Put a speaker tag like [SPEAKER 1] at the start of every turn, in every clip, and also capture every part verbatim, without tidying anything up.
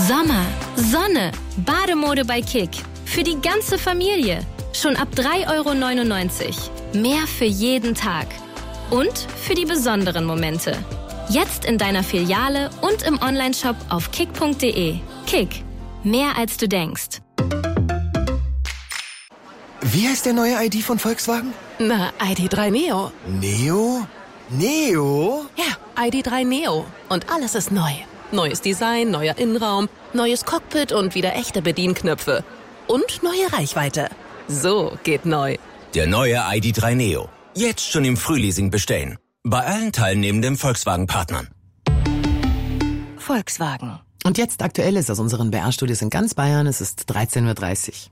[SPEAKER 1] Sommer, Sonne, Bademode bei Kick. Für die ganze Familie. Schon ab drei Euro neunundneunzig. Mehr für jeden Tag. Und für die besonderen Momente. Jetzt in deiner Filiale und im Onlineshop auf kick punkt de. Kick. Mehr als du denkst.
[SPEAKER 2] Wie heißt der neue I D von Volkswagen?
[SPEAKER 3] Na, I D drei Neo.
[SPEAKER 2] Neo? Neo?
[SPEAKER 3] Ja, I D drei Neo. Und alles ist neu. Neues Design, neuer Innenraum, neues Cockpit und wieder echte Bedienknöpfe. Und neue Reichweite. So geht neu.
[SPEAKER 4] Der neue I D drei Neo. Jetzt schon im Frühleasing bestellen. Bei allen teilnehmenden Volkswagen-Partnern.
[SPEAKER 3] Volkswagen.
[SPEAKER 5] Und jetzt Aktuelles aus unseren B R-Studios in ganz Bayern. Es ist dreizehn Uhr dreißig.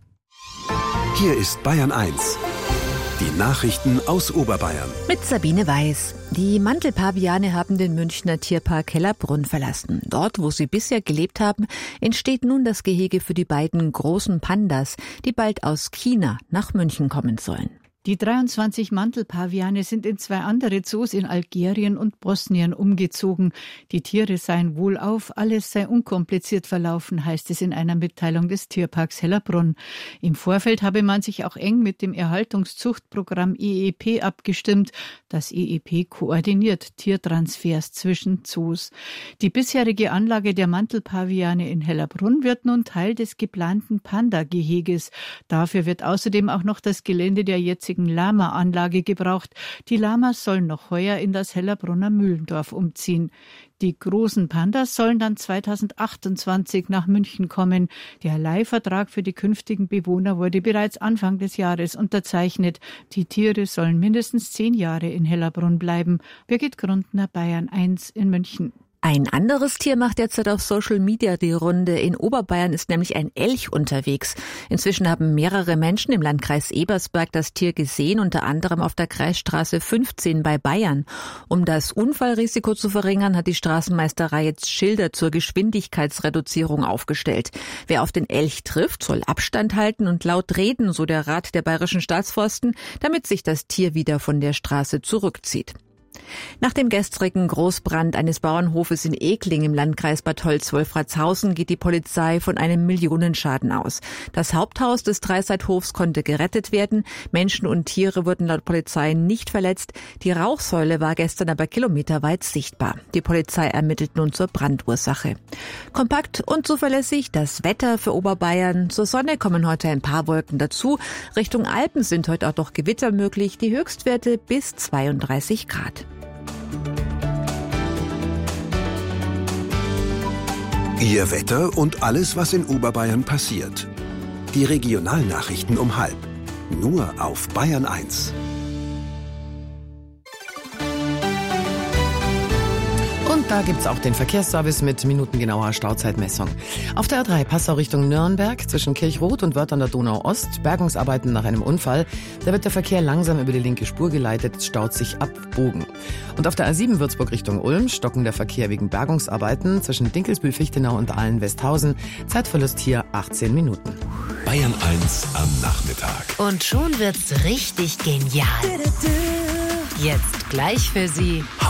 [SPEAKER 6] Hier ist Bayern eins. Die Nachrichten aus Oberbayern.
[SPEAKER 7] Mit Sabine Weiß. Die Mantelpaviane haben den Münchner Tierpark Hellerbrunn verlassen. Dort, wo sie bisher gelebt haben, entsteht nun das Gehege für die beiden großen Pandas, die bald aus China nach München kommen sollen.
[SPEAKER 8] Die dreiundzwanzig Mantelpaviane sind in zwei andere Zoos in Algerien und Bosnien umgezogen. Die Tiere seien wohlauf, alles sei unkompliziert verlaufen, heißt es in einer Mitteilung des Tierparks Hellerbrunn. Im Vorfeld habe man sich auch eng mit dem Erhaltungszuchtprogramm E E P abgestimmt. Das E E P koordiniert Tiertransfers zwischen Zoos. Die bisherige Anlage der Mantelpaviane in Hellerbrunn wird nun Teil des geplanten Panda-Geheges. Dafür wird außerdem auch noch das Gelände der jetzigen Lama-Anlage gebraucht. Die Lamas sollen noch heuer in das Hellerbrunner Mühlendorf umziehen. Die großen Pandas sollen dann zweitausendachtundzwanzig nach München kommen. Der Leihvertrag für die künftigen Bewohner wurde bereits Anfang des Jahres unterzeichnet. Die Tiere sollen mindestens zehn Jahre in Hellerbrunn bleiben. Birgit Grundner, Bayern eins in München.
[SPEAKER 7] Ein anderes Tier macht derzeit auf Social Media die Runde. In Oberbayern ist nämlich ein Elch unterwegs. Inzwischen haben mehrere Menschen im Landkreis Ebersberg das Tier gesehen, unter anderem auf der Kreisstraße fünfzehn bei Bayern. Um das Unfallrisiko zu verringern, hat die Straßenmeisterei jetzt Schilder zur Geschwindigkeitsreduzierung aufgestellt. Wer auf den Elch trifft, soll Abstand halten und laut reden, so der Rat der Bayerischen Staatsforsten, damit sich das Tier wieder von der Straße zurückzieht. Nach dem gestrigen Großbrand eines Bauernhofes in Ekling im Landkreis Bad Tölz-Wolfratshausen geht die Polizei von einem Millionenschaden aus. Das Haupthaus des Dreiseithofs konnte gerettet werden. Menschen und Tiere wurden laut Polizei nicht verletzt. Die Rauchsäule war gestern aber kilometerweit sichtbar. Die Polizei ermittelt nun zur Brandursache. Kompakt und zuverlässig das Wetter für Oberbayern. Zur Sonne kommen heute ein paar Wolken dazu. Richtung Alpen sind heute auch noch Gewitter möglich. Die Höchstwerte bis zweiunddreißig Grad.
[SPEAKER 6] Ihr Wetter und alles, was in Oberbayern passiert. Die Regionalnachrichten um halb. Nur auf Bayern eins.
[SPEAKER 5] Und da gibt's auch den Verkehrsservice mit minutengenauer Stauzeitmessung. Auf der A drei Passau Richtung Nürnberg zwischen Kirchroth und Wörth an der Donau-Ost, Bergungsarbeiten nach einem Unfall. Da wird der Verkehr langsam über die linke Spur geleitet, staut sich ab Bogen. Und auf der A sieben Würzburg Richtung Ulm stocken der Verkehr wegen Bergungsarbeiten zwischen Dinkelsbühl-Fichtenau und Ahlen-Westhausen. Zeitverlust hier achtzehn Minuten.
[SPEAKER 6] Bayern eins am Nachmittag.
[SPEAKER 9] Und schon wird's richtig genial. Jetzt gleich für Sie